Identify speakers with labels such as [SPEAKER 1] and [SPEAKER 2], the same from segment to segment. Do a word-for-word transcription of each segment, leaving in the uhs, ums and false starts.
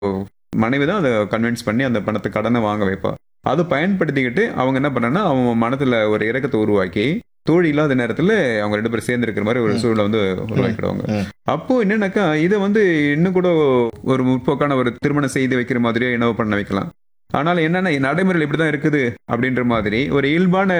[SPEAKER 1] மனைவி தான் அதை கன்வின்ஸ் பண்ணி அந்த பணத்தை கடனை வாங்க வைப்பா. அதை பயன்படுத்திக்கிட்டு அவங்க என்ன பண்ணாங்கன்னா அவங்க மனத்துல ஒரு இரக்கத்தை உருவாக்கி தோழி இல்லாத நேரத்துல அவங்க ரெண்டு பேரும் சேர்ந்து இருக்கிற மாதிரி ஒரு சூழலை வந்து உருவாக்கிடுவாங்க. அப்போ என்னன்னாக்கா இதை வந்து இன்னும் கூட ஒரு முற்போக்கான ஒரு திருமணம் செய்து வைக்கிற மாதிரியே என்னவோ பண்ண வைக்கலாம். ஆனால் என்னன்னா நடைமுறையில் இப்படிதான் இருக்குது அப்படின்ற மாதிரி ஒரு இயல்பான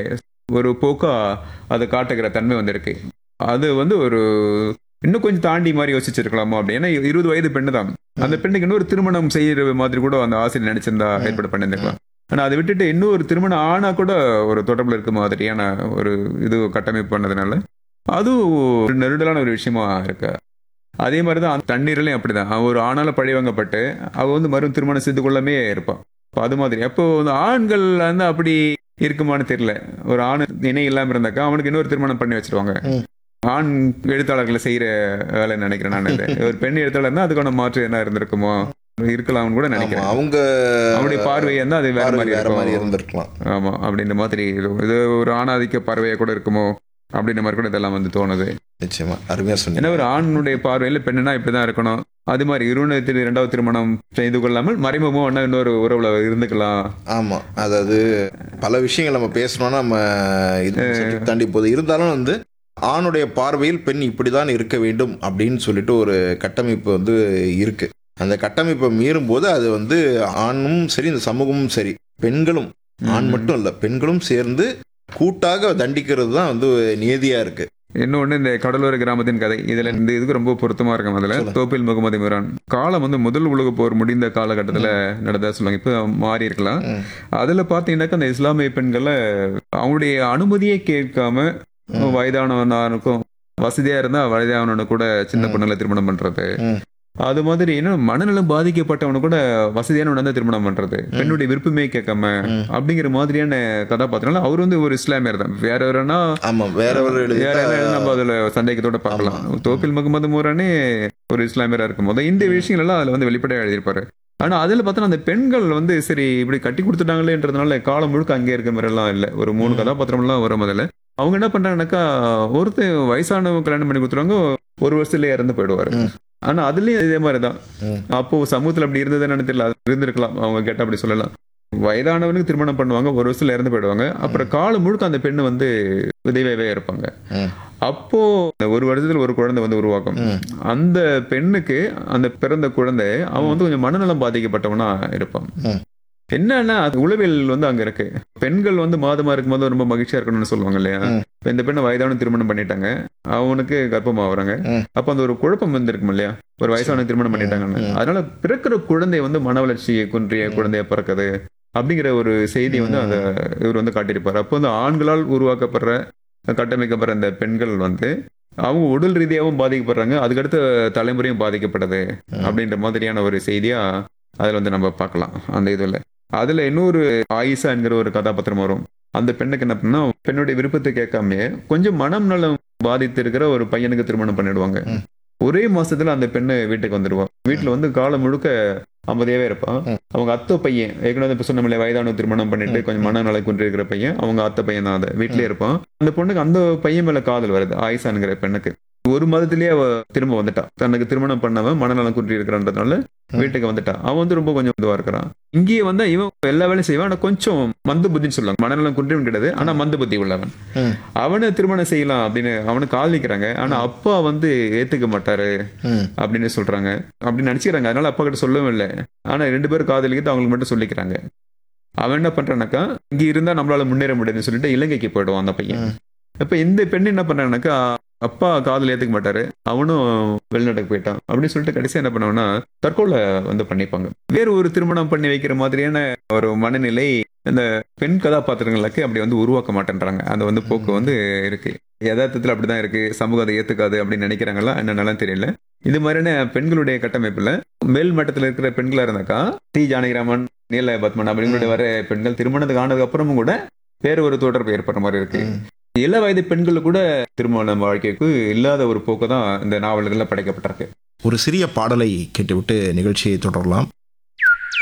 [SPEAKER 1] ஒரு போக்கா அதை காட்டுகிற தன்மை வந்து இருக்கு. அது வந்து ஒரு இன்னும் கொஞ்சம் தாண்டி மாதிரி யோசிச்சிருக்கலாமோ அப்படி. ஏன்னா இருபது வயது பெண்ணு தான். அந்த பெண்ணுக்கு இன்னொரு திருமணம் செய்யற மாதிரி கூட அந்த ஆசிரியர் நினைச்சிருந்தா ஏற்பாடு பண்ணியிருந்திருக்கலாம். ஆனா அதை விட்டுட்டு இன்னொரு திருமணம் ஆனா கூட ஒரு தொடர்புல இருக்க மாதிரியான ஒரு இது கட்டமைப்பு பண்ணதுனால அதுவும் ஒரு நெருடலான ஒரு விஷயமா இருக்கு. அதே மாதிரிதான் அந்த தண்ணீர்லயும் அப்படிதான் ஒரு ஆணால பழிவாங்கப்பட்டு அவ வந்து மறு திருமணம் செய்து கொள்ளமே இருப்பான். அது மாதிரி அப்போ அந்த ஆண்கள் வந்து அப்படி இருக்குமான்னு தெரியல. ஒரு ஆண் இணை இல்லாம இருந்தாக்கா அவனுக்கு இன்னொரு திருமணம் பண்ணி வச்சிருவாங்க. ஆண் எழுத்தாளர்களை செய்யற வேலை நினைக்கிறேன் நான். ஒரு பெண் எழுத்தாளர்னா அதுக்கான மாற்று என்ன இருந்திருக்குமோ இருக்கலாம்னு கூட நினைக்கிறேன். அவங்க அவருடைய பார்வையை இருந்தா அது வேற மாதிரி இருந்திருக்கலாம். ஆமா அப்படின்ற மாதிரி இது ஒரு ஆணாதிக்க பார்வையா கூட இருக்குமோ அப்படின்ற மாதிரி கூட இதெல்லாம் வந்து தோணுது.
[SPEAKER 2] நிச்சயமா அருமையா சொன்னீங்க.
[SPEAKER 1] ஏன்னா ஒரு ஆணுடைய பார்வையில பெண்ணுனா இப்படிதான் இருக்கணும். அது மாதிரி இருநூத்தி இரண்டாவது திருமணம் செய்து கொள்ளாமல் மறைமுகமா ஒன்னா இன்னொரு உறவுல இருந்துக்கலாம்.
[SPEAKER 2] ஆமா அதாவது பல விஷயங்கள் நம்ம பேசணும்னா நம்ம இது தாண்டி போகுது. இருந்தாலும் வந்து ஆணுடைய பார்வையில் பெண் இப்படிதான் இருக்க வேண்டும் அப்படின்னு சொல்லிட்டு ஒரு கட்டமைப்பு வந்து இருக்கு. அந்த கட்டமைப்பை மீறும் போது அது வந்து ஆணும் சரி இந்த சமூகமும் சரி பெண்களும் ஆண் மட்டும் இல்ல பெண்களும் சேர்ந்து கூட்டாக தண்டிக்கிறது தான் வந்து நியதியா இருக்கு.
[SPEAKER 1] இன்னொன்னு இந்த கடலோர கிராமத்தின் கதை இதுல இந்த இதுக்கு ரொம்ப பொருத்தமா இருக்கும். அதுல தோப்பில் முகமது இம்ரான் காலம் வந்து முதல் உலக போர் முடிந்த காலகட்டத்துல நடந்தா சொல்லுவாங்க. இப்ப மாறி இருக்கலாம். அதுல பாத்தீங்கன்னாக்கா அந்த இஸ்லாமிய பெண்களை அவங்களுடைய அனுமதியே கேட்காம வயதானவனுக்கும் வசதியா இருந்தா வயதானவனு கூட சின்ன பொண்ணுல திருமணம் பண்றது. அது மாதிரி என்ன மனநலம் பாதிக்கப்பட்டவனு கூட வசதியான தான் திருமணம் பண்றது. பெண்ணுடைய விருப்பமே கேட்காம அப்படிங்கிற மாதிரியான கதாபாத்திரம். அவர் வந்து ஒரு இஸ்லாமியர் தான். வேற வேறனா வேற வேற நம்ம அதுல சந்தேகத்தோட பார்க்கலாம். தோப்பில் முகமது மூரானே ஒரு இஸ்லாமியரா இருக்கும் போது இந்த விஷயங்கள் எல்லாம் அதுல வந்து வெளிப்படையா எழுதியிருப்பாரு. ஆனா அதுல பார்த்தா அந்த பெண்கள் வந்து சரி இப்படி கட்டி கொடுத்துட்டாங்களேன்றதுனால காலம் முழுக்க அங்கே இருக்க மாதிரி எல்லாம் இல்லை. ஒரு மூணு கதாபாத்திரம் எல்லாம் வரும். முதல்ல அவங்க என்ன பண்றாங்கன்னாக்கா ஒருத்தர் வயசானவங்க கல்யாணம் பண்ணி கொடுத்துருவாங்க, ஒரு வருஷத்துலயே இறந்து போயிடுவாரு. ஆனா அதுலயும் இதே மாதிரிதான். அப்போ சமூகத்துல அப்படி இருந்ததுன்னு தெரியல, இருந்திருக்கலாம். அவங்க கேட்ட அப்படி சொல்லலாம். வயதானவனுக்கு திருமணம் பண்ணுவாங்க, ஒரு வருஷத்துல இறந்து போயிடுவாங்க. அப்புறம் காலம் முழுக்க அந்த பெண்ணு வந்து விதவையாவே இருப்பாங்க. அப்போ ஒரு வருஷத்துல ஒரு குழந்தை வந்து உருவாக்கும். அந்த பெண்ணுக்கு அந்த பிறந்த குழந்தை அவன் வந்து கொஞ்சம் மனநலம் பாதிக்கப்பட்டவனா இருப்பான். என்னன்னா அது உளவியல் வந்து அங்க இருக்கு. பெண்கள் வந்து மாதமா இருக்கும்போது ரொம்ப மகிழ்ச்சியா இருக்கணும்னு சொல்லுவாங்க இல்லையா. இந்த பெண்ணை வயதான திருமணம் பண்ணிட்டாங்க, அவனுக்கு கர்ப்பமா வராங்க. அப்ப அந்த ஒரு குழப்பம் வந்து இருக்கும் இல்லையா, ஒரு வயசான திருமணம் பண்ணிட்டாங்கன்னு. அதனால பிறக்கிற குழந்தை வந்து மன வளர்ச்சியை குன்றிய குழந்தைய பிறக்குது அப்படிங்கிற ஒரு செய்தி வந்து அந்த இவர் வந்து காட்டியிருப்பாரு. அப்போ வந்து ஆண்களால் உருவாக்கப்படுற கட்டமைக்கப்படுற இந்த பெண்கள் வந்து அவங்க உடல் ரீதியாகவும் பாதிக்கப்படுறாங்க, அதுக்கடுத்த தலைமுறையும் பாதிக்கப்படுது அப்படின்ற மாதிரியான ஒரு செய்தியா அதுல வந்து நம்ம பார்க்கலாம். அந்த இதுல அதுல இன்னொரு ஆயிஷா என்கிற ஒரு கதாபாத்திரம் வரும். அந்த பெண்ணுக்கு என்ன பண்ணா பெண்ணுடைய விருப்பத்தை கேட்காம கொஞ்சம் மனம் நலம் பாதித்து இருக்கிற ஒரு பையனுக்கு திருமணம் பண்ணிடுவாங்க. ஒரே மாசத்துல அந்த பெண்ணு வீட்டுக்கு வந்துடுவா. வீட்டுல வந்து காலம் முழுக்க அமைதியாவே இருப்பான். அவங்க அத்தை பையன் ஏற்கனவே இப்ப சொன்ன வயதான திருமணம் பண்ணிட்டு கொஞ்சம் மனநல குன்றி இருக்கிற பையன் அவங்க அத்தை பையன் தான். அதை வீட்லயே இருப்பான். அந்த பொண்ணுக்கு அந்த பையன் மேல காதல் வருது. ஆயிஷாங்கிற பெண்ணுக்கு ஒரு மாதத்திலேயே அவ திரும்ப வந்துட்டா. தனக்கு திருமணம் பண்ணவன் மனநலம் குன்றி இருக்கிறன்றதுனால வீட்டுக்கு வந்துட்டா. அவன் வந்து ரொம்ப கொஞ்சம் இதுவா இருக்கிறான். இங்கேயே வந்தா இவன் எல்லா வேலையும் செய்வான். ஆனா கொஞ்சம் மந்த புத்தின்னு சொல்லுவாங்க. மனநலம் குன்றியும் கிடையாது, ஆனா மந்த புத்தி உள்ளவன். அவனை திருமணம் செய்யலாம் அப்படின்னு அவனு காதலிக்கிறாங்க. ஆனா அப்பா வந்து ஏத்துக்க மாட்டாரு அப்படின்னு சொல்றாங்க. அப்படின்னு நினைச்சுக்கிறாங்க. அதனால அப்பா கிட்ட சொல்லவும் இல்லை. ஆனா ரெண்டு பேரும் காதலிக்கிறது அவங்களுக்கு மட்டும் சொல்லிக்கிறாங்க. அவன் என்ன பண்றானாக்கா இங்க இருந்தா நம்மளால முன்னேற முடியாதுன்னு சொல்லிட்டு இலங்கைக்கு போயிடுவான் அந்த பையன். இப்ப இந்த பெண் என்ன பண்றானாக்கா அப்பா காதல் ஏத்துக்க மாட்டாரு, அவனும் வெளிநாட்டுக்கு போயிட்டான் அப்படின்னு சொல்லிட்டு கடைசியா என்ன பண்ணுவான்னா தற்கொலை வந்து பண்ணிப்பாங்க. வேறு ஒரு திருமணம் பண்ணி வைக்கிற மாதிரியான ஒரு மனநிலை இந்த பெண் கதாபாத்திரங்களுக்கு அப்படி வந்து உருவாக்க மாட்டேன்றாங்க. அந்த வந்து போக்கு வந்து இருக்கு. யதார்த்தத்துல அப்படிதான் இருக்கு. சமூகம் அதை ஏத்துக்காது அப்படின்னு நினைக்கிறாங்களா என்னன்னாலும் தெரியல. இது மாதிரியான பெண்களுடைய கட்டமைப்புல மேல் மட்டத்துல இருக்கிற பெண்களா இருந்தாக்கா டி ஜானகிராமன், நீல பத்மன் அப்படிங்களுடைய வர பெண்கள் திருமணத்துக்கு ஆனதுக்கு அப்புறமும் கூட வேற ஒரு தொடர்பு ஏற்படுற மாதிரி இருக்கு. இள வயது பெண்கள் கூட திருமண வாழ்க்கைக்கு இல்லாத ஒரு போக்கு தான் இந்த நாவல்கள்ல படைக்கப்பட்டிருக்கு.
[SPEAKER 2] ஒரு சிறிய பாடலை கேட்டுவிட்டு நிகழ்ச்சியை தொடரலாம்.